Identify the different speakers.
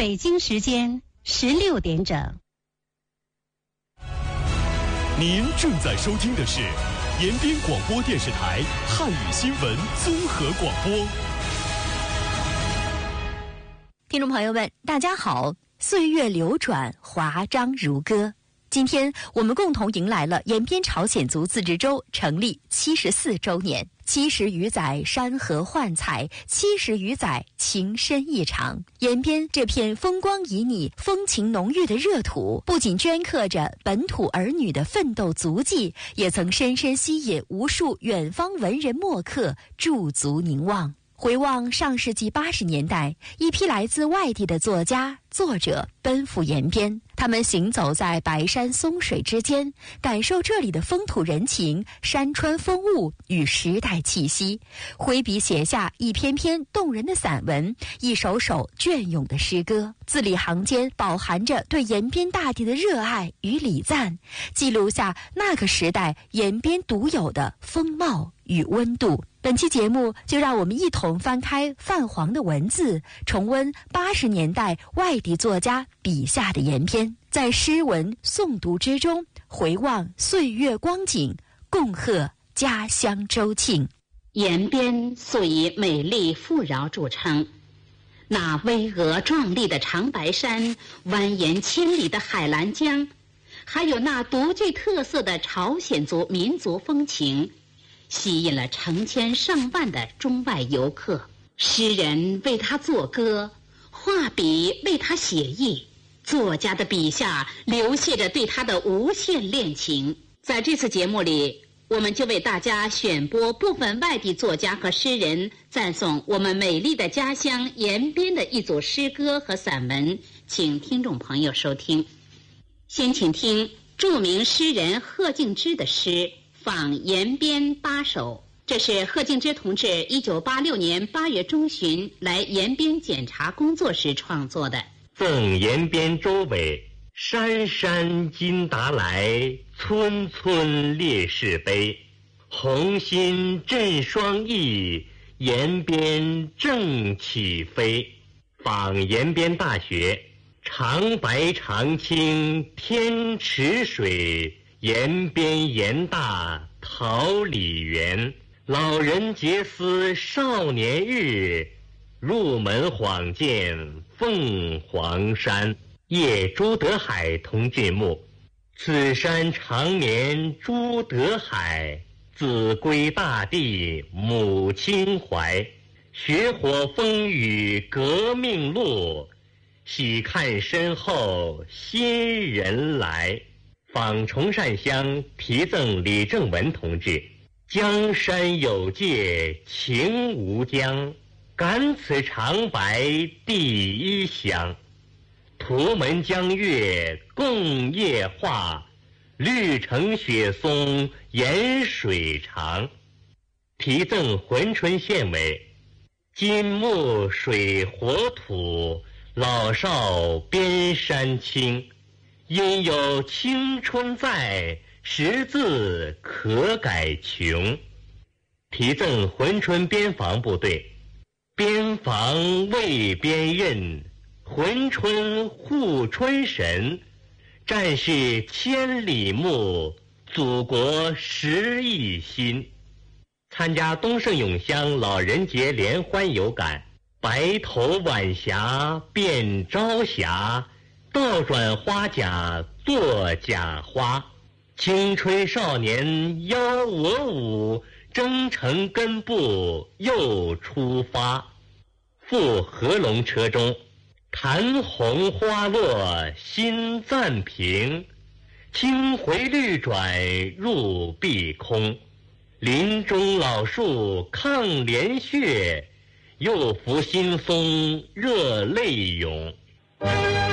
Speaker 1: 北京时间16点整。
Speaker 2: 您正在收听的是延边广播电视台汉语新闻综合广播。
Speaker 3: 听众朋友们，大家好，岁月流转，华章如歌。今天我们共同迎来了延边朝鲜族自治州成立74周年，70余载山河幻彩，70余载情深意长。延边这片风光旖旎、风情浓郁的热土，不仅镌刻着本土儿女的奋斗足迹，也曾深深吸引无数远方文人墨客驻足凝望。回望上世纪80年代，一批来自外地的作家、作者奔赴延边，他们行走在白山松水之间，感受这里的风土人情、山川风物与时代气息，挥笔写下一篇篇动人的散文，一首首隽永的诗歌，字里行间饱含着对延边大地的热爱与礼赞，记录下那个时代延边独有的风貌与温度。本期节目就让我们一同翻开泛黄的文字，重温80年代外地作家笔下的延边，在诗文诵读之中回望岁月光景，共贺家乡周庆。
Speaker 4: 延边素以美丽富饶著称，那巍峨壮丽的长白山，蜿蜒千里的海兰江，还有那独具特色的朝鲜族民族风情，吸引了成千上万的中外游客。诗人为他作歌，画笔为他写意，作家的笔下流泻着对他的无限恋情。在这次节目里，我们就为大家选播部分外地作家和诗人赞颂我们美丽的家乡延边的一组诗歌和散文，请听众朋友收听。先请听著名诗人贺敬之的诗《访延边8首》，这是贺敬之同志1986年8月中旬来延边检查工作时创作的。
Speaker 5: 赠延边州委，山山今达来，村村烈士碑。红心振双翼，延边正起飞。访延边大学，长白长青天池水，延边延大桃李园。老人结思少年日，入门恍见凤凰山。叶朱德海同志墓，此山常年朱德海，子归大地母亲怀。血火风雨革命路，喜看身后新人来。访崇善乡，题赠李正文同志。江山有界情无疆，感此长白第一乡。图门江月共夜话，绿城雪松沿水长。题赠珲春县委。金木水火土，老少边山青。因有青春在，识字可改穷。题赠珲春边防部队。边防卫边任，珲春护春神。战士千里目，祖国10亿心。参加东胜永乡老人节联欢有感，白头晚霞变朝霞，倒转花甲做假花。青春少年邀我舞，征程根部又出发。赴合龙车中，弹红花落心暂平，青回绿转入碧空。林中老树抗连血，又扶新松热泪涌。